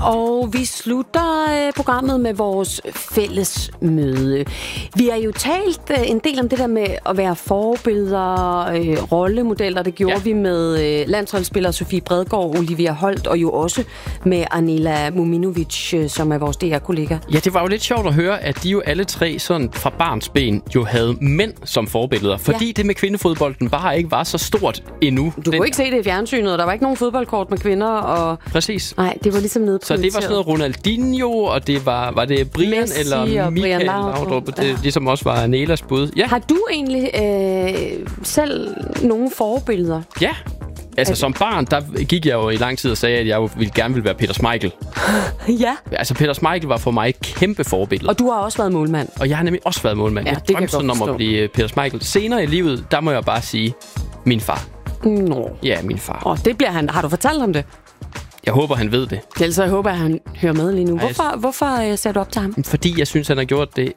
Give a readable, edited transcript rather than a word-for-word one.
Og vi slutter programmet med vores fælles møde. Vi har jo talt en del om det der med at være forbilleder, rollemodeller. Det gjorde vi med landsholdsspiller Sofie Bredgaard, Olivia Holt og jo også med Anela Muminovic, som er vores DR-kollega. Ja, det var jo lidt sjovt at høre, at de jo alle tre sådan fra barnsben jo havde mænd som forbilleder. Fordi det med kvindefodbolden bare ikke var så stort endnu. Du kunne ikke se det i fjernsynet, og der var ikke nogen fodboldkort med kvinder. Og præcis. Nej, det var ligesom nedprioriteret. Så det var sådan noget Ronaldinho, og det var det Brian Messi eller Michael Laudrup. Det ligesom også var Anelas bud. Ja. Har du egentlig selv nogle forbilleder? Ja. Altså som barn, der gik jeg jo i lang tid og sagde, at jeg gerne ville være Peter Schmeichel. Ja. Altså Peter Schmeichel var for mig et kæmpe forbillede. Og du har også været målmand. Og jeg har nemlig også været målmand. Ja, jeg drømte sådan om at blive Peter Schmeichel. Senere i livet, der må jeg bare sige, min far. Nå. Ja, min far. Det bliver han. Har du fortalt ham det? Jeg håber, han ved det. Ellers jeg håber, at han hører med lige nu. Hvorfor ser du op til ham? Fordi jeg synes, han har gjort det